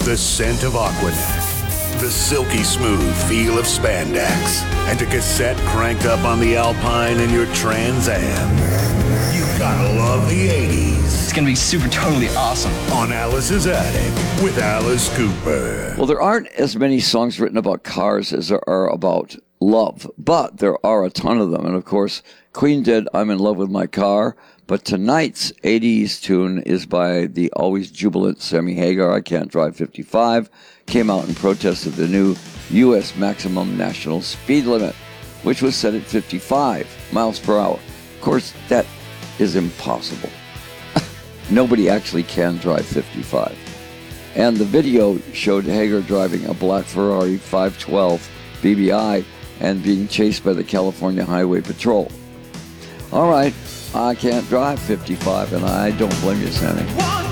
The scent of Aquanet, the silky smooth feel of spandex, and a cassette cranked up on the Alpine in your Trans Am. You gotta love the 80s. It's gonna be super totally awesome. On Alice's Attic with Alice Cooper. Well, there aren't as many songs written about cars as there are about love, but there are a ton of them. And of course, Queen did I'm in Love with My Car, but tonight's 80s tune is by the always jubilant Sammy Hagar, I Can't Drive 55, came out in protest of the new U.S. maximum national speed limit, which was set at 55 miles per hour. Of course, that is impossible. Nobody actually can drive 55. And the video showed Hagar driving a black Ferrari 512 BBI and being chased by the California Highway Patrol. All right, I can't drive 55, and I don't blame you, Sammy.